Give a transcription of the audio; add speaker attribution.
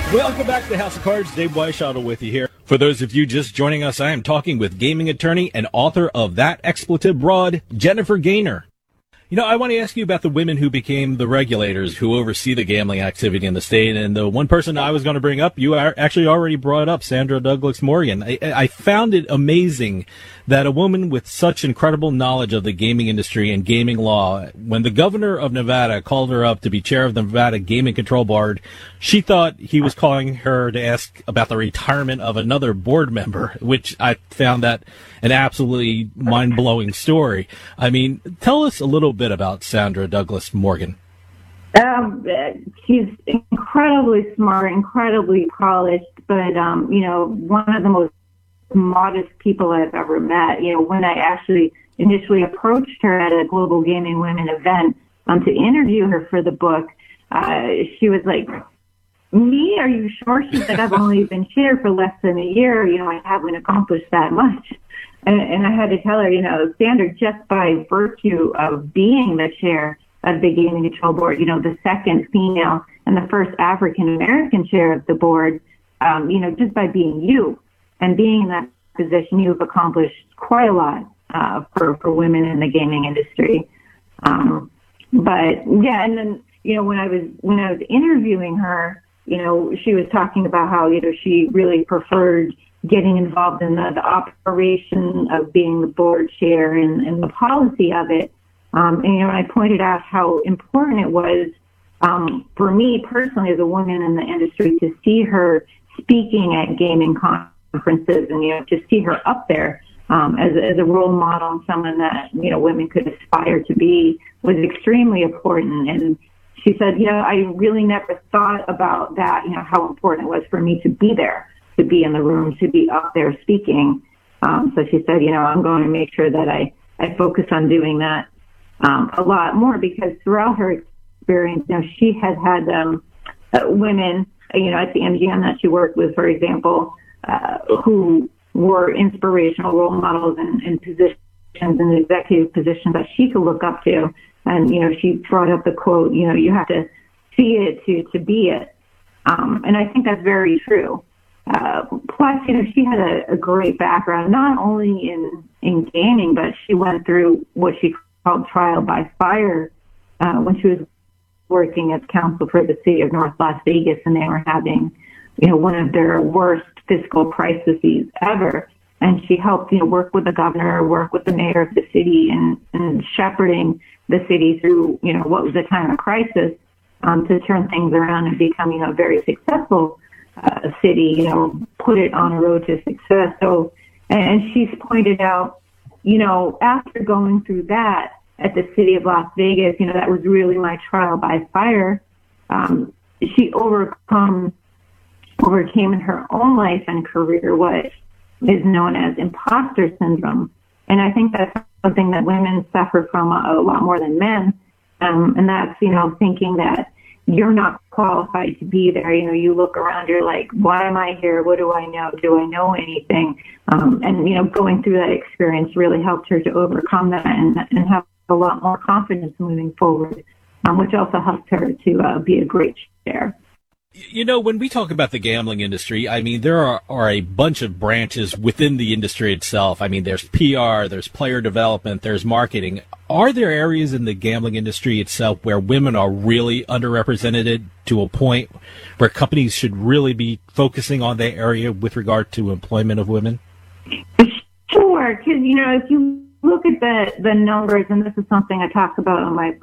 Speaker 1: Welcome back to the House of Cards. Dave Weishottle with you here. For those of you just joining us, I am talking with gaming attorney and author of That Expletive Broad, Jennifer Gaynor. You know, I want to ask you about the women who became the regulators who oversee the gambling activity in the state. And the one person I was going to bring up, you actually already brought up, Sandra Douglas Morgan. I found it amazing that a woman with such incredible knowledge of the gaming industry and gaming law, when the governor of Nevada called her up to be chair of the Nevada Gaming Control Board, she thought he was calling her to ask about the retirement of another board member, which I found that an absolutely mind-blowing story. I mean, tell us a little bit about Sandra Douglas Morgan.
Speaker 2: She's incredibly smart, incredibly polished, but, one of the most modest people I've ever met. You know, when I actually initially approached her at a Global Gaming Women event to interview her for the book, she was like, "Me? Are you sure?" She's like, "I've only been chair for less than a year. You know, I haven't accomplished that much." And I had to tell her, Sandra, just by virtue of being the chair of the Gaming Control Board, the second female and the first African-American chair of the board, just by being you and being in that position, you've accomplished quite a lot for women in the gaming industry. But yeah, and then, when I was interviewing her, she was talking about how, she really preferred getting involved in the operation of being the board chair and the policy of it. And I pointed out how important it was for me personally as a woman in the industry to see her speaking at gaming conferences and, to see her up there as a role model and someone that, women could aspire to be was extremely important. And she said, I really never thought about that, how important it was for me to be there, to be in the room, to be up there speaking. So she said, I'm going to make sure that I focus on doing that a lot more, because throughout her experience, she had women, at the MGM that she worked with, for example, who were inspirational role models and positions and executive positions that she could look up to. And, she brought up the quote, you have to see it to be it. And I think that's very true. Plus, she had a great background, not only in gaming, but she went through what she called trial by fire when she was working as counsel for the city of North Las Vegas, and they were having, one of their worst fiscal crises ever. And she helped, work with the governor, work with the mayor of the city, and shepherding the city through, what was a time of crisis to turn things around and become, a very successful city, put it on a road to success. So, and she's pointed out, after going through that at the city of Las Vegas, that was really my trial by fire. She overcame in her own life and career what is known as imposter syndrome. And I think that's something that women suffer from a lot more than men. And that's, thinking that you're not qualified to be there. You look around, you're like, why am I here? What do I know? Do I know anything? And, going through that experience really helped her to overcome that and have a lot more confidence moving forward, which also helped her to be a great chair.
Speaker 1: When we talk about the gambling industry, I mean, there are a bunch of branches within the industry itself. I mean, there's PR, there's player development, there's marketing. Are there areas in the gambling industry itself where women are really underrepresented to a point where companies should really be focusing on that area with regard to employment of women?
Speaker 2: Sure, because, if you look at the numbers, and this is something I talk about in my